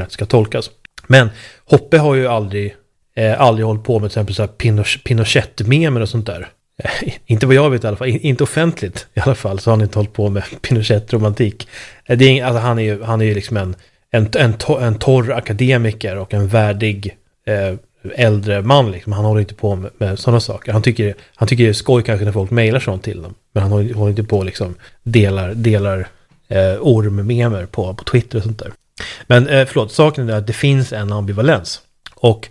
internet ska tolkas. Men Hoppe har ju aldrig hållit på med till exempel så här Pinochet-memer och sånt där. Inte vad jag vet i alla fall, inte offentligt i alla fall, så har han inte hållit på med Pinochet-romantik. Alltså han är ju liksom en torr akademiker och en värdig äldre man liksom. Han håller inte på med sådana saker. Han tycker det är skoj kanske när folk mejlar sånt till dem, men han håller inte på liksom delar ormmemer på Twitter och sånt där. Men saken är att det finns en ambivalens och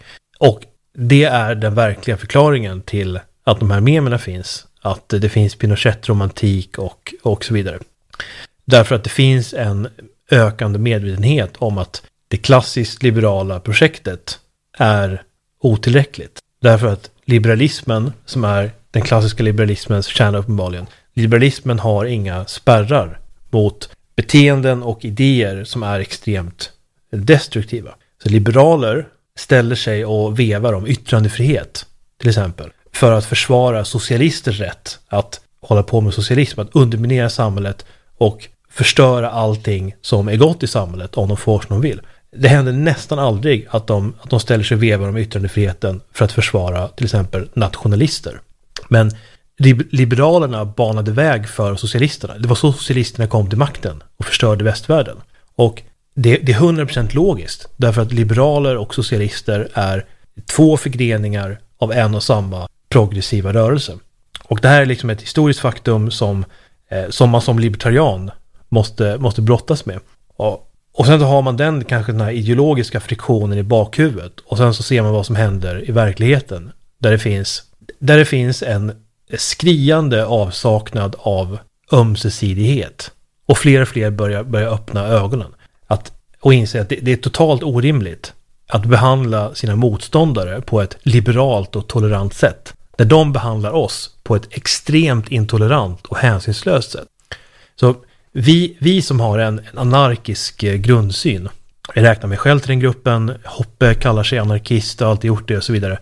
det är den verkliga förklaringen till att de här memerna finns, att det finns Pinochet-romantik och så vidare. Därför att det finns en ökande medvetenhet om att det klassiskt liberala projektet är otillräckligt. Därför att liberalismen, som är den klassiska liberalismens kärna uppenbarligen, liberalismen har inga spärrar mot beteenden och idéer som är extremt destruktiva. Så liberaler ställer sig och vevar om yttrandefrihet, till exempel, för att försvara socialisters rätt att hålla på med socialism, att underminera samhället och förstöra allting som är gott i samhället om de får som de vill. Det händer nästan aldrig att de ställer sig och vevar om yttrandefriheten för att försvara till exempel nationalister. Men liberalerna banade väg för socialisterna. Det var så socialisterna kom till makten och förstörde västvärlden. Och det är 100% logiskt, därför att liberaler och socialister är två förgreningar av en och samma progressiva rörelse. Och det här är liksom ett historiskt faktum som man som libertarian måste brottas med. Och sen så har man kanske den här ideologiska friktionen i bakhuvudet, och sen så ser man vad som händer i verkligheten, där det finns en skriande avsaknad av ömsesidighet, och fler börjar öppna ögonen och inse att det är totalt orimligt att behandla sina motståndare på ett liberalt och tolerant sätt, när de behandlar oss på ett extremt intolerant och hänsynslöst sätt. Så vi som har en anarkisk grundsyn, jag räknar mig själv till den gruppen, Hoppe kallar sig anarkist och har alltid gjort det och så vidare,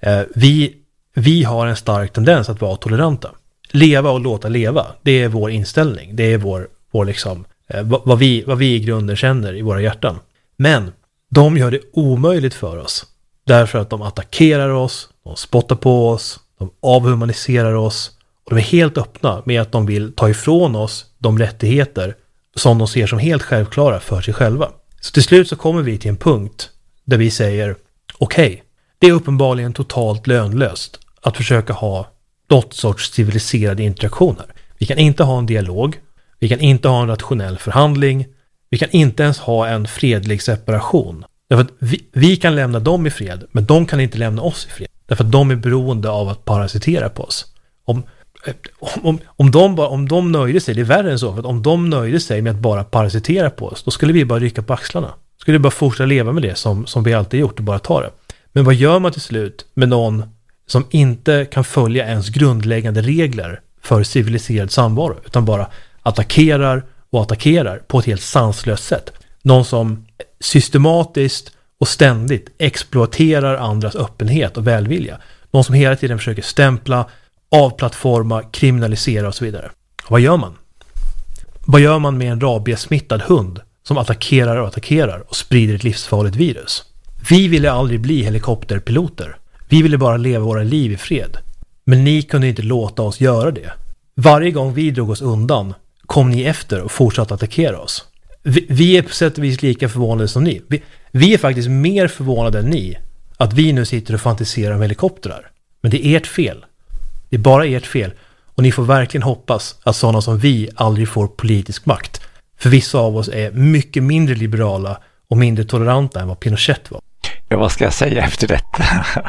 vi har en stark tendens att vara toleranta. Leva och låta leva, det är vår inställning, det är vår liksom, vad vi i grunden känner i våra hjärtan. Men de gör det omöjligt för oss, därför att de attackerar oss, de spottar på oss, de avhumaniserar oss, och de är helt öppna med att de vill ta ifrån oss de rättigheter som de ser som helt självklara för sig själva. Så till slut så kommer vi till en punkt där vi säger, okej, det är uppenbarligen totalt lönlöst att försöka ha något sorts civiliserade interaktioner. Vi kan inte ha en dialog, vi kan inte ha en rationell förhandling, vi kan inte ens ha en fredlig separation. Därför att vi kan lämna dem i fred, men de kan inte lämna oss i fred. Därför att de är beroende av att parasitera på oss. Om de nöjde sig, det är värre än så, för att om de nöjde sig med att bara parasitera på oss, då skulle vi bara rycka på axlarna. Skulle vi bara fortsätta leva med det som vi alltid gjort och bara ta det. Men vad gör man till slut med någon som inte kan följa ens grundläggande regler för civiliserad samvaro, utan bara attackerar på ett helt sanslöst sätt? Någon som systematiskt och ständigt exploaterar andras öppenhet och välvilja. Någon som hela tiden försöker stämpla, avplattforma, kriminalisera och så vidare. Vad gör man? Vad gör man med en rabiessmittad hund som attackerar och sprider ett livsfarligt virus? Vi ville aldrig bli helikopterpiloter. Vi ville bara leva våra liv i fred. Men ni kunde inte låta oss göra det. Varje gång vi drog oss undan kom ni efter och fortsatte attackera oss. Vi är på sätt och vis lika förvånade som ni. Vi är faktiskt mer förvånade än ni att vi nu sitter och fantiserar om helikoptrar. Men det är ert fel. Det är bara ert fel. Och ni får verkligen hoppas att sådana som vi aldrig får politisk makt. För vissa av oss är mycket mindre liberala och mindre toleranta än vad Pinochet var. Ja, vad ska jag säga efter detta?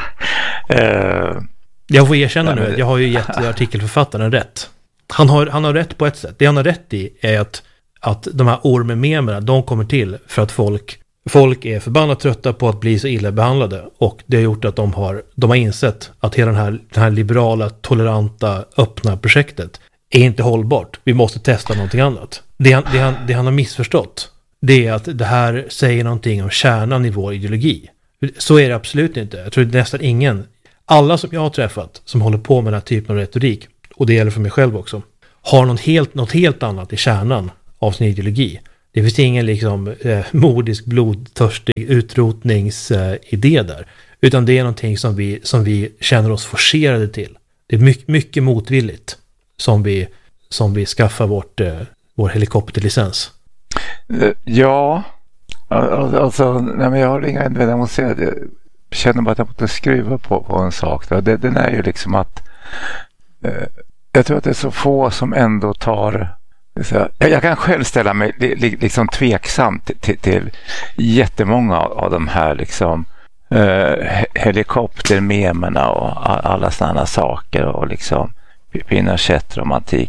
Jag får erkänna nu, jag har ju gett artikelförfattaren rätt. Han har rätt på ett sätt. Det han har rätt i är att de här ormmemerna, de kommer till för att folk är förbannat trötta på att bli så illa behandlade, och det har gjort att de har insett att hela den här liberala, toleranta, öppna projektet är inte hållbart. Vi måste testa någonting annat. Det han har missförstått, det är att det här säger någonting om kärnan i vår ideologi. Så är det absolut inte. Jag tror att nästan ingen, alla som jag har träffat som håller på med den här typen av retorik, och det gäller för mig själv också, har något helt annat i kärnan av sin ideologi. Det finns ingen liksom modisk, blodtörstig utrotningsidé där. Utan det är någonting som vi känner oss forcerade till. Det är mycket motvilligt som vi skaffar vår helikopterlicens. Ja, alltså nej, men jag har inga invändningar mot att säga. Jag känner bara att jag måste skruva på en sak. Den är ju liksom att jag tror att det är så få som ändå tar... Jag kan själv ställa mig liksom tveksam till jättemånga av de här liksom helikoptermemerna och alla sådana saker och liksom Pinochet-romantik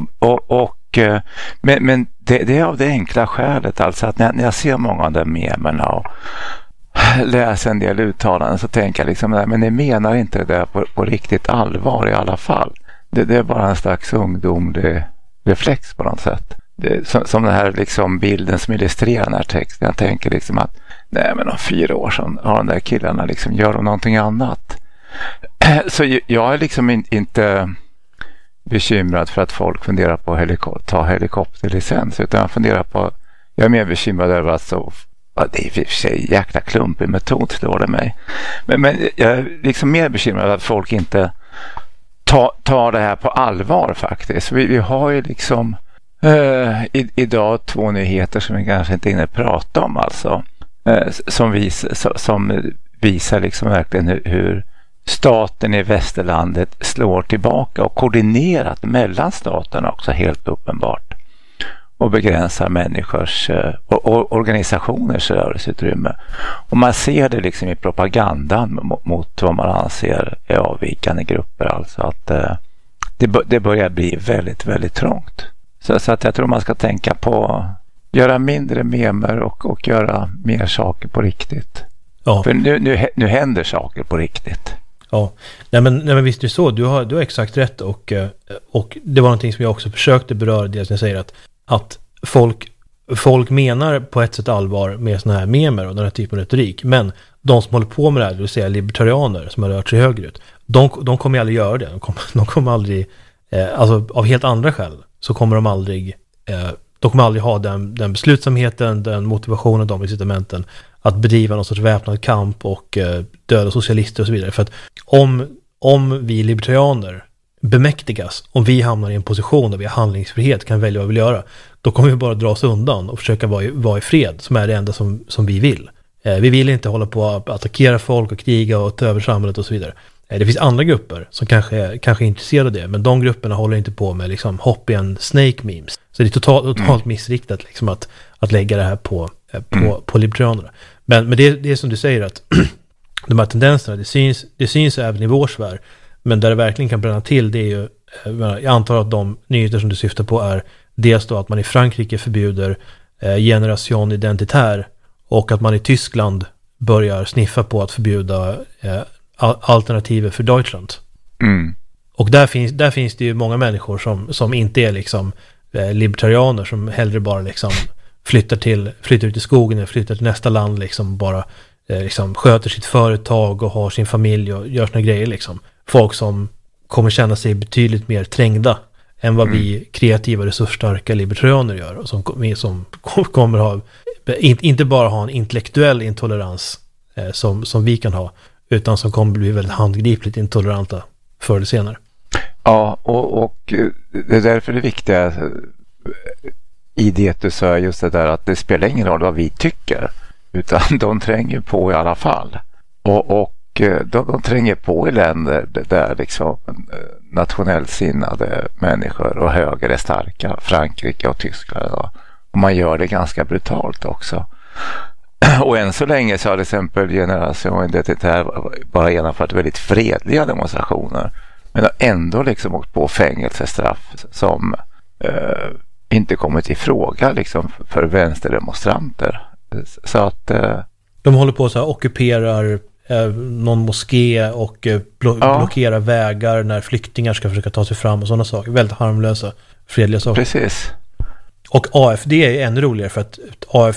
men det är av det enkla skälet alltså att när jag ser många av de memerna och läser en del uttalanden så tänker jag liksom men ni menar inte det där på riktigt allvar i alla fall. Det är bara en slags ungdomlig reflex på något sätt. Som den här liksom bilden som illustrerar den här texten. Jag tänker liksom att nej men om 4 år sedan har de där killarna liksom gör de någonting annat. Så jag är liksom inte bekymrad för att folk funderar på att ta helikopterlicens utan jag är mer bekymrad över att det är i och för sig jäkla klumpig metod slår det mig. Men jag är liksom mer bekymrad över att folk inte tar det här på allvar faktiskt. Vi har ju liksom idag 2 nyheter som vi kanske inte hinner prata om alltså. Som visar liksom verkligen hur staten i västerlandet slår tillbaka och koordinerat mellan staterna också helt uppenbart. Och begränsar människors och organisationers rörelseutrymme. Och man ser det liksom i propagandan mot vad man anser är avvikande grupper. Alltså att det börjar bli väldigt, väldigt trångt. Så att jag tror man ska tänka på göra mindre memer och göra mer saker på riktigt. Ja. För nu händer saker på riktigt. Ja, nej men visst är det så. Du har exakt rätt och det var någonting som jag också försökte beröra det som jag säger att folk menar på ett sätt allvar med såna här memer och den här typen av retorik, men de som håller på med det här, det vill säga libertarianer som har rört sig högerut, de kommer aldrig göra det. De kommer aldrig, alltså av helt andra skäl så kommer de kommer aldrig ha den beslutsamheten, den motivationen, de incitamenten att bedriva någon sorts väpnad kamp och döda socialister och så vidare. För att om vi libertarianer bemäktigas, om vi hamnar i en position där vi har handlingsfrihet, kan välja vad vi vill göra, då kommer vi bara dra oss undan och försöka vara i fred, som är det enda som vi vill. Vi vill inte hålla på att attackera folk och kriga och ta över samhället och så vidare. Det finns andra grupper som kanske är intresserade av det, men de grupperna håller inte på med liksom hop and snake memes. Så det är totalt missriktat liksom att lägga det här på libertarianerna. Men det är som du säger att de här tendenserna, det syns även i vår sfär. Men där det verkligen kan bränna till, det är ju, jag antar att de nyheter som du syftar på är dels då att man i Frankrike förbjuder generation identitär och att man i Tyskland börjar sniffa på att förbjuda alternativer för Deutschland. Mm. Och där finns det ju många människor som inte är liksom libertarianer, som hellre bara liksom flyttar ut i skogen eller flyttar till nästa land, liksom bara liksom sköter sitt företag och har sin familj och gör sina grejer liksom. Folk som kommer känna sig betydligt mer trängda än vad vi kreativa, resursstarka libertarianer gör, och som kommer ha inte bara ha en intellektuell intolerans som vi kan ha, utan som kommer bli väldigt handgripligt intoleranta förr eller senare. Ja, och det är därför det viktiga i det du sa, just det där att det spelar ingen roll vad vi tycker, utan de tränger på i alla fall. Och de tränger på i länder där liksom nationellt sinnade människor och höger är starka, Frankrike och Tyskland. Och man gör det ganska brutalt också. Och än så länge så har till exempel Generation Identitär bara genomfört väldigt fredliga demonstrationer, men har ändå liksom åkt på fängelsestraff som inte kommit i fråga liksom för vänsterdemonstranter. Så att de håller på så här, ockuperar någon moské och blockerar vägar när flyktingar ska försöka ta sig fram och sådana saker. Väldigt harmlösa, fredliga saker. Precis. Och AFD är ännu roligare, för att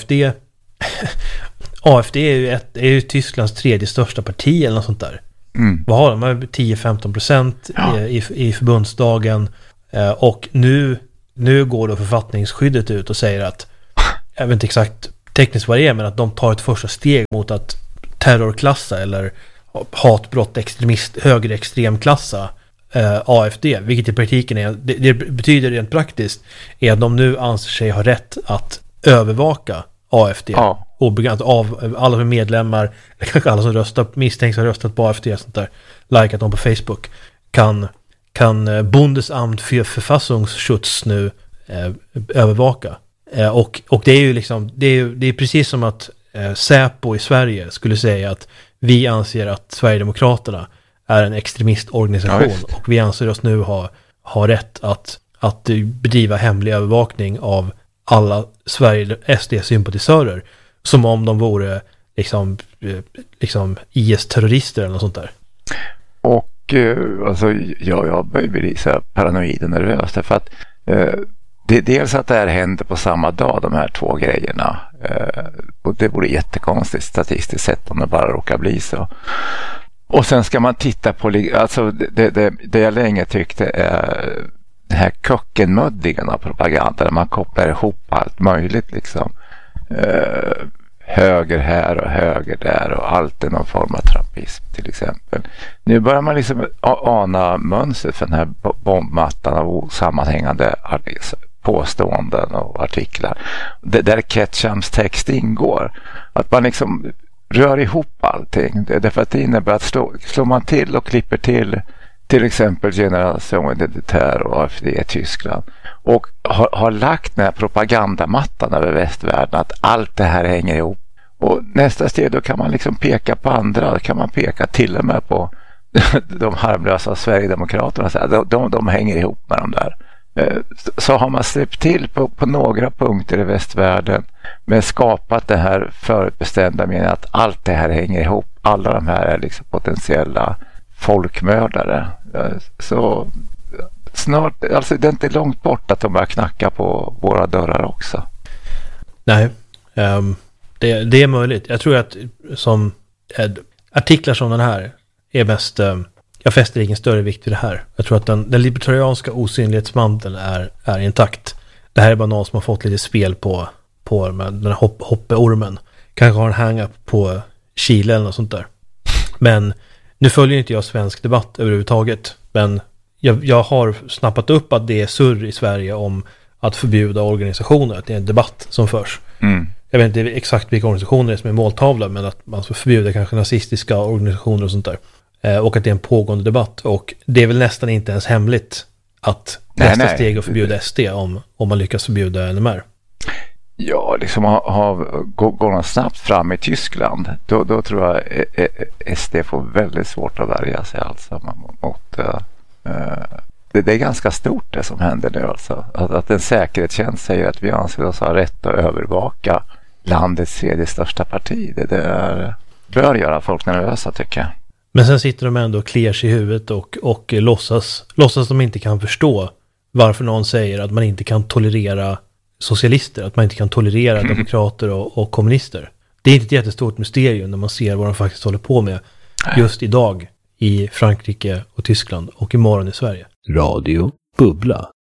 AFD är ju Tysklands 3:e största parti eller något sånt där. Mm. Vad har de? 10-15% i förbundsdagen. Och nu går då författningsskyddet ut och säger att jag vet inte exakt tekniskt vad det är, men att de tar ett första steg mot att terrorklassa eller hatbrott, högerextremklassa AFD, vilket i praktiken är, det betyder rent praktiskt är att de nu anser sig ha rätt att övervaka AFD obegränsat av alla som är medlemmar, eller kanske alla som misstänks ha röstat på AFD och sånt där, likat dem på Facebook, kan Bundesamt für Verfassungsschutz nu övervaka. Och det är ju liksom, det är precis som att Säpo i Sverige skulle säga att vi anser att Sverigedemokraterna är en extremistorganisation och vi anser oss nu ha rätt att bedriva hemlig övervakning av alla SD-sympatisörer som om de vore liksom IS-terrorister eller något sånt där. Och alltså, jag börjar bli så paranoid och nervös därför att det är dels att det här händer på samma dag, de här två grejerna. Och det vore jättekonstigt statistiskt sett om det bara råkar bli så. Och sen ska man titta på, alltså det jag länge tyckte är det här kökkenmöddingen av propaganda där man kopplar ihop allt möjligt liksom. Höger här och höger där och allt är någon form av trumpism till exempel. Nu börjar man liksom ana mönstret för den här bombmattan av osammanhängande påståenden och artiklar. Där Ketchums text ingår. Att man liksom rör ihop allting. Därför att det innebär att slår man till och klipper till exempel Generation Identitär och AFD i Tyskland och har lagt den här propagandamattan över västvärlden att allt det här hänger ihop. Och nästa steg då kan man liksom peka på andra, då kan man peka till och med på de harmlösa Sverigedemokraterna, så de hänger ihop med de där. Så har man släppt till på några punkter i västvärlden men skapat det här förutbestämda meningen att allt det här hänger ihop. Alla de här är liksom potentiella folkmördare. Så snart, alltså det är inte långt bort att de börjar knacka på våra dörrar också. Nej, det är möjligt. Jag tror att som artiklar som den här är mest, jag fäster ingen större vikt vid det här. Jag tror att den libertarianska osynlighetsmanteln är intakt. Det här är bara någon som har fått lite spel på den här hoppeormen. Kanske har en hang-up på Chile eller något sånt där. Men nu följer inte jag svensk debatt överhuvudtaget. Men jag har snappat upp att det är surr i Sverige om att förbjuda organisationer. Att det är en debatt som förs. Jag vet inte exakt vilka organisationer det är som är måltavla, men att man ska förbjuda kanske nazistiska organisationer och sånt där. Och att det är en pågående debatt. Och det är väl nästan inte ens hemligt att nästa steg är att förbjuda SD om man lyckas förbjuda NMR. Ja, liksom går man snabbt fram i Tyskland, då tror jag SD får väldigt svårt att värja sig alltså mot det är ganska stort det som händer nu alltså. Att en säkerhetstjänst säger att vi anser oss ha rätt att övervaka landets tredje största parti. Det bör göra folk nervösa, tycker jag. Men sen sitter de ändå och kliar sig i huvudet och låtsas de inte kan förstå varför någon säger att man inte kan tolerera socialister, att man inte kan tolerera demokrater och kommunister. Det är inte ett jättestort mysterium när man ser vad de faktiskt håller på med just idag i Frankrike och Tyskland och imorgon i Sverige. Radio Bubbla.